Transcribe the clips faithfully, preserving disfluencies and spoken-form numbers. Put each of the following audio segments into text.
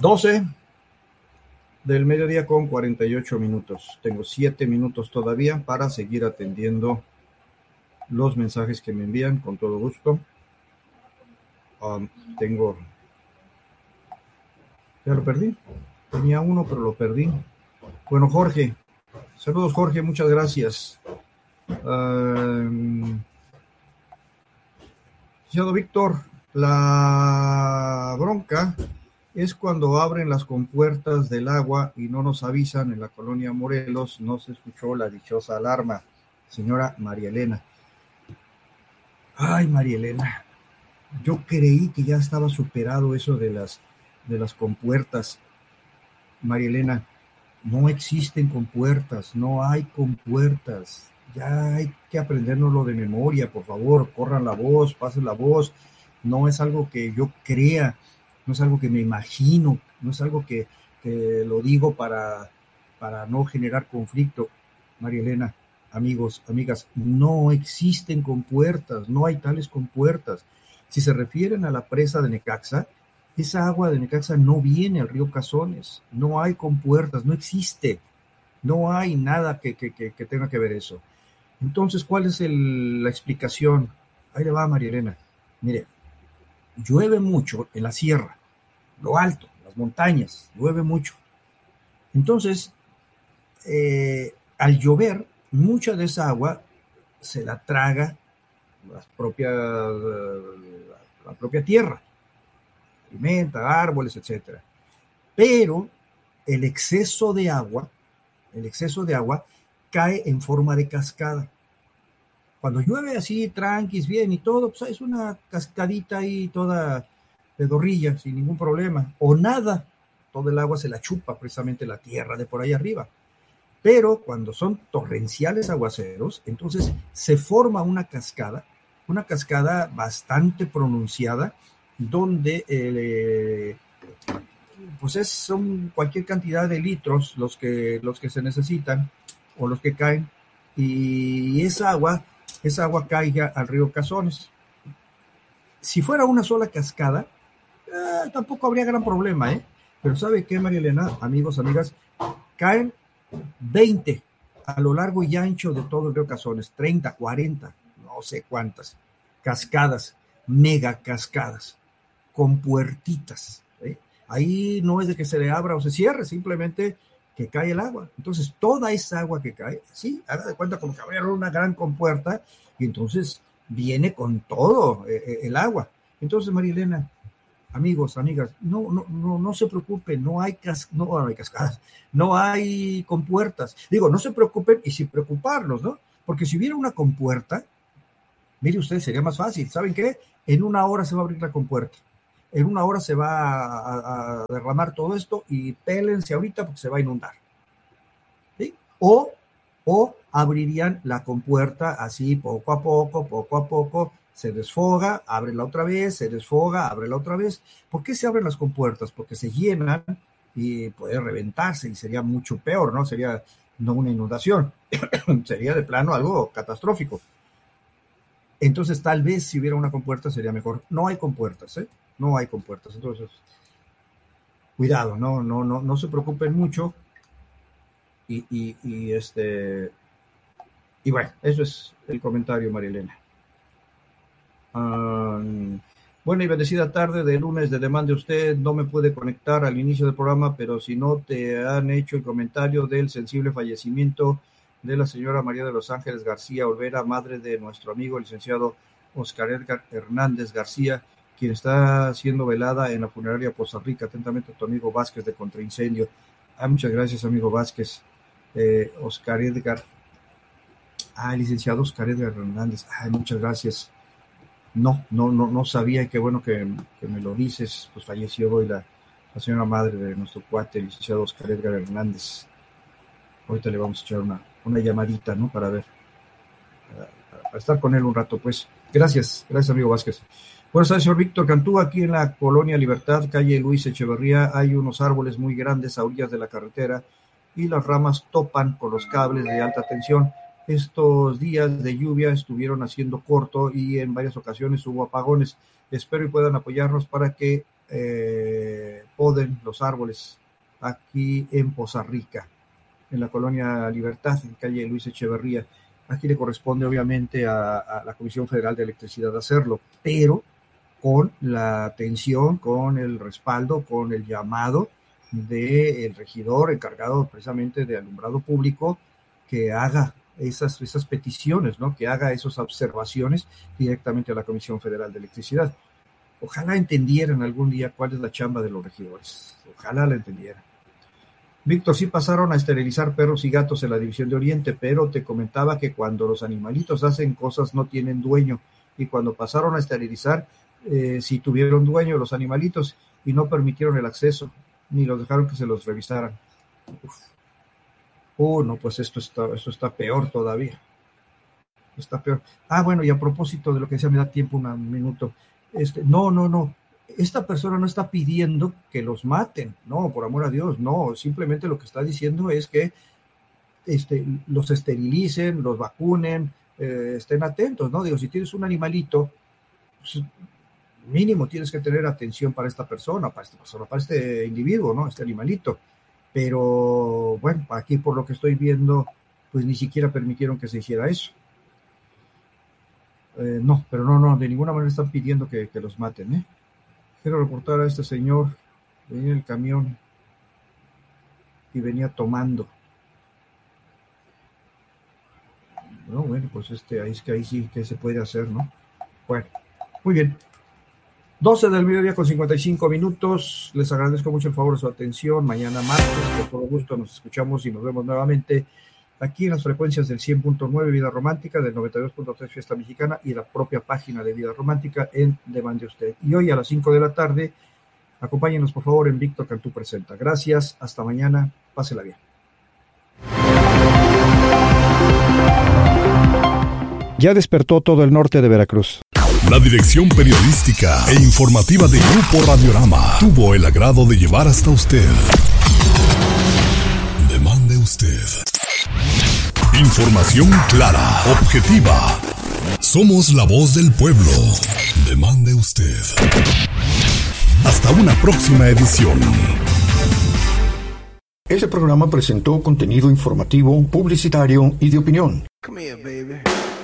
doce del mediodía con cuarenta y ocho minutos. Tengo siete minutos todavía para seguir atendiendo los mensajes que me envían con todo gusto. Um, tengo... Ya lo perdí. Tenía uno, pero lo perdí. Bueno, Jorge. Saludos, Jorge. Muchas gracias. Um, Señor Víctor, la bronca es cuando abren las compuertas del agua y no nos avisan. En la colonia Morelos no se escuchó la dichosa alarma. Señora María Elena. Ay, María Elena, yo creí que ya estaba superado eso de las, de las compuertas. María Elena, no existen compuertas, no hay compuertas. Ya hay que aprendérnoslo de memoria, por favor, corran la voz, pasen la voz. No es algo que yo crea, no es algo que me imagino, no es algo que, que lo digo para, para no generar conflicto. María Elena, amigos, amigas, no existen compuertas, no hay tales compuertas. Si se refieren a la presa de Necaxa, esa agua de Necaxa no viene al río Cazones, no hay compuertas, no existe, no hay nada que, que, que, que tenga que ver eso. Entonces, ¿cuál es el, la explicación? Ahí le va, María Elena. Mire, llueve mucho en la sierra, lo alto, las montañas, llueve mucho. Entonces, eh, al llover, mucha de esa agua se la traga la propia, la propia tierra, alimenta, árboles, etcétera. Pero el exceso de agua, el exceso de agua cae en forma de cascada. Cuando llueve así, tranquis, bien y todo, pues es una cascadita ahí toda pedorrilla, sin ningún problema. O nada, todo el agua se la chupa precisamente la tierra de por ahí arriba. Pero cuando son torrenciales aguaceros, entonces se forma una cascada, una cascada bastante pronunciada, donde eh, pues es, son cualquier cantidad de litros los que, los que se necesitan o los que caen, y esa agua, esa agua caiga al río Cazones. Si fuera una sola cascada, eh, tampoco habría gran problema, ¿eh? Pero ¿sabe qué, María Elena, amigos, amigas? Caen veinte a lo largo y ancho de todo el río Cazones, treinta, cuarenta, no sé cuántas, cascadas, mega cascadas, con puertitas, ¿eh? Ahí no es de que se le abra o se cierre, simplemente que cae el agua. Entonces, toda esa agua que cae, sí, haga de cuenta como que había una gran compuerta, y entonces viene con todo eh, el agua. Entonces, María Elena, amigos, amigas, no, no, no, no se preocupen, no hay, cas no, no hay cascadas, no hay compuertas. Digo, no se preocupen y sin preocuparnos, ¿no? Porque si hubiera una compuerta, mire usted, sería más fácil. ¿Saben qué? En una hora se va a abrir la compuerta. En una hora se va a, a derramar todo esto y pélense ahorita porque se va a inundar. ¿Sí? O, o abrirían la compuerta así poco a poco, poco a poco, se desfoga, ábrela otra vez, se desfoga, ábrela otra vez. ¿Por qué se abren las compuertas? Porque se llenan y puede reventarse y sería mucho peor, ¿no? Sería no una inundación, sería de plano algo catastrófico. Entonces, tal vez si hubiera una compuerta sería mejor. No hay compuertas, ¿eh? No hay compuertas. Entonces, cuidado, no, no, no, no se preocupen mucho. Y, y, y este, y bueno, eso es el comentario, María Elena. Um, buena y bendecida tarde de lunes de demanda. Usted no me puede conectar al inicio del programa, pero si no te han hecho el comentario del sensible fallecimiento de la señora María de los Ángeles García Olvera, madre de nuestro amigo el licenciado Oscar Edgar Hernández García, quien está siendo velada en la funeraria Poza Rica. Atentamente a tu amigo Vázquez de Contraincendio. Ah, muchas gracias, amigo Vázquez. Eh, Oscar Edgar. Ah, licenciado Oscar Edgar Hernández. Ah, muchas gracias. No, no, no, no sabía, y qué bueno que, que me lo dices. Pues falleció hoy la, la señora madre de nuestro cuate, el licenciado Oscar Edgar Hernández. Ahorita le vamos a echar una, una llamadita, ¿no? Para ver, para, para estar con él un rato, pues. Gracias, gracias, amigo Vázquez. Buenas tardes, señor Víctor Cantú. Aquí en la Colonia Libertad, calle Luis Echeverría, hay unos árboles muy grandes a orillas de la carretera y las ramas topan con los cables de alta tensión. Estos días de lluvia estuvieron haciendo corto y en varias ocasiones hubo apagones. Espero y puedan apoyarnos para que, eh, poden los árboles aquí en Poza Rica, en la colonia Libertad, en calle Luis Echeverría. Aquí le corresponde obviamente a, a la Comisión Federal de Electricidad hacerlo, pero con la atención, con el respaldo, con el llamado del regidor encargado precisamente de alumbrado público, que haga esas, esas peticiones, ¿no? Que haga esas observaciones directamente a la Comisión Federal de Electricidad. Ojalá entendieran algún día cuál es la chamba de los regidores. Ojalá la entendieran. Víctor, sí pasaron a esterilizar perros y gatos en la División de Oriente, pero te comentaba que cuando los animalitos hacen cosas no tienen dueño, y cuando pasaron a esterilizar, eh, sí tuvieron dueño los animalitos y no permitieron el acceso, ni los dejaron que se los revisaran. Uf. Oh, no, pues esto está, esto está peor todavía. Está peor. Ah, bueno, y a propósito de lo que decía, me da tiempo un minuto. Este, no, no, no. Esta persona no está pidiendo que los maten, no, por amor a Dios, no. Simplemente lo que está diciendo es que este, los esterilicen, los vacunen, eh, estén atentos, ¿no? Digo, si tienes un animalito, pues, mínimo tienes que tener atención para esta persona, para esta persona, para este individuo, ¿no? Este animalito. Pero, bueno, aquí por lo que estoy viendo, pues ni siquiera permitieron que se hiciera eso. Eh, no, pero no, no, de ninguna manera están pidiendo que, que los maten, ¿eh? Quiero reportar a este señor, venía en el camión y venía tomando. No, bueno, pues este, ahí es que ahí sí que se puede hacer, ¿no? Bueno, muy bien. doce del mediodía con cincuenta y cinco minutos. Les agradezco mucho el favor de su atención. Mañana martes, con todo gusto, nos escuchamos y nos vemos nuevamente aquí en las frecuencias del cien punto nueve Vida Romántica, del noventa y dos punto tres Fiesta Mexicana y la propia página de Vida Romántica en Demande Usted. Y hoy a las cinco de la tarde, acompáñenos por favor en Víctor Cantú Presenta. Gracias, hasta mañana, pásela bien. Ya despertó todo el norte de Veracruz. La dirección periodística e informativa de Grupo Radiorama tuvo el agrado de llevar hasta usted. Demande usted. Información clara, objetiva. Somos la voz del pueblo. Demande usted. Hasta una próxima edición. Este programa presentó contenido informativo, publicitario y de opinión. Come here, baby.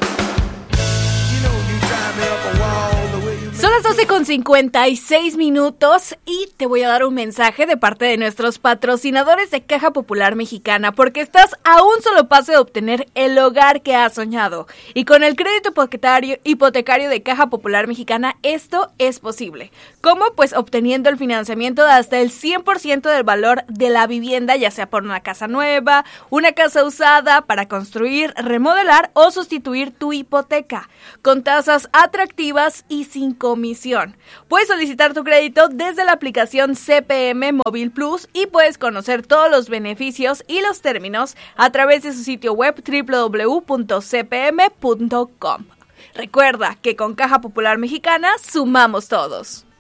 Son las doce con cincuenta y seis minutos y te voy a dar un mensaje de parte de nuestros patrocinadores de Caja Popular Mexicana, porque estás a un solo paso de obtener el hogar que has soñado. Y con el crédito hipotecario, hipotecario de Caja Popular Mexicana, esto es posible. ¿Cómo? Pues obteniendo el financiamiento de hasta el cien por ciento del valor de la vivienda, ya sea por una casa nueva, una casa usada, para construir, remodelar o sustituir tu hipoteca, con tasas atractivas y sin comisión. Puedes solicitar tu crédito desde la aplicación C P M Móvil Plus y puedes conocer todos los beneficios y los términos a través de su sitio web doble u doble u doble u punto c p m punto com. Recuerda que con Caja Popular Mexicana sumamos todos.